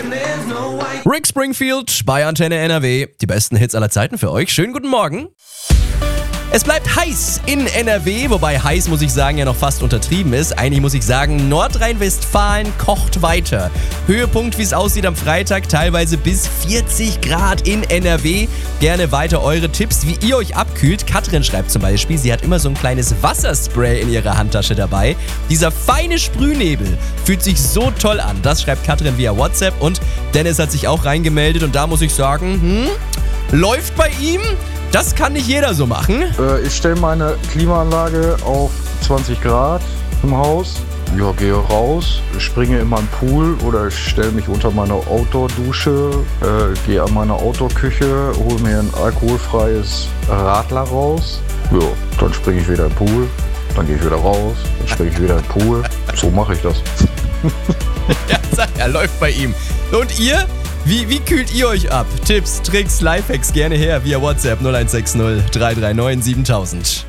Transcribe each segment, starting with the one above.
Rick Springfield bei Antenne NRW. Die besten Hits aller Zeiten für euch. Schönen guten Morgen. Es bleibt heiß in NRW, wobei heiß, muss ich sagen, ja noch fast untertrieben ist. Eigentlich muss ich sagen, Nordrhein-Westfalen kocht weiter. Höhepunkt, wie es aussieht am Freitag, teilweise bis 40 Grad in NRW. Gerne weiter eure Tipps, wie ihr euch abkühlt. Katrin schreibt zum Beispiel, sie hat immer so ein kleines Wasserspray in ihrer Handtasche dabei. Dieser feine Sprühnebel fühlt sich so toll an. Das schreibt Katrin via WhatsApp und Dennis hat sich auch reingemeldet und da muss ich sagen, läuft bei ihm. Das kann nicht jeder so machen. Ich stelle meine Klimaanlage auf 20 Grad im Haus. Ja, gehe raus, springe in meinen Pool oder ich stelle mich unter meine Outdoor-Dusche, gehe an meine Outdoor-Küche, hole mir ein alkoholfreies Radler raus. Ja, dann springe ich wieder in den Pool, dann gehe ich wieder raus, dann springe ich wieder in den Pool. So mache ich das. Ja, läuft bei ihm. Und ihr? Wie kühlt ihr euch ab? Tipps, Tricks, Lifehacks gerne her via WhatsApp 0160 339 7000.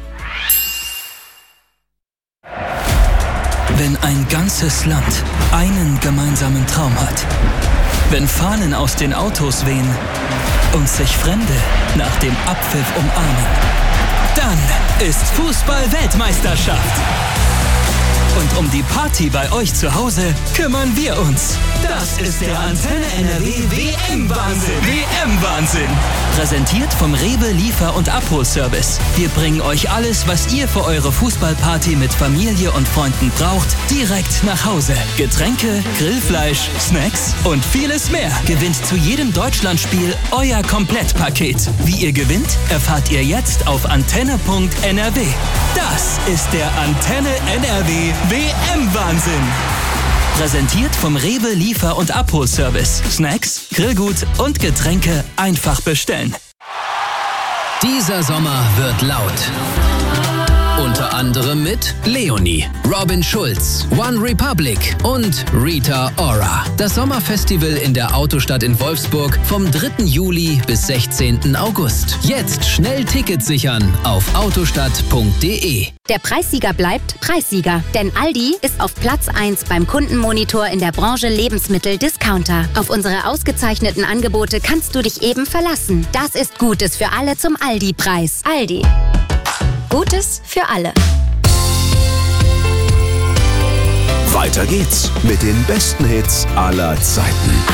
Wenn ein ganzes Land einen gemeinsamen Traum hat, wenn Fahnen aus den Autos wehen und sich Fremde nach dem Abpfiff umarmen, dann ist Fußball-Weltmeisterschaft. Und um die Party bei euch zu Hause kümmern wir uns. Das ist der Antenne NRW WM-Wahnsinn. WM-Wahnsinn. Präsentiert vom Rewe Liefer- und Abholservice. Wir bringen euch alles, was ihr für eure Fußballparty mit Familie und Freunden braucht, direkt nach Hause. Getränke, Grillfleisch, Snacks und vieles mehr. Gewinnt zu jedem Deutschlandspiel euer Komplettpaket. Wie ihr gewinnt, erfahrt ihr jetzt auf antenne.nrw. Das ist der Antenne NRW WM-Wahnsinn. Präsentiert vom Rewe Liefer- und Abholservice. Snacks, Grillgut und Getränke einfach bestellen. Dieser Sommer wird laut. Unter anderem mit Leonie, Robin Schulz, One Republic und Rita Ora. Das Sommerfestival in der Autostadt in Wolfsburg vom 3. Juli bis 16. August. Jetzt schnell Tickets sichern auf autostadt.de. Der Preissieger bleibt Preissieger, denn Aldi ist auf Platz 1 beim Kundenmonitor in der Branche Lebensmittel-Discounter. Auf unsere ausgezeichneten Angebote kannst du dich eben verlassen. Das ist Gutes für alle zum Aldi-Preis. Aldi. Gutes für alle. Weiter geht's mit den besten Hits aller Zeiten.